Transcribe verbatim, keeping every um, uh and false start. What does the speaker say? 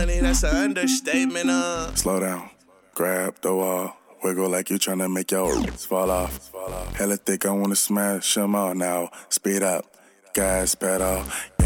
money, that's an understatement, uh. Slow down, grab the wall, wiggle like you tryna make your roots fall off. Hella thick, I wanna smash them all now. Speed up, gas pedal.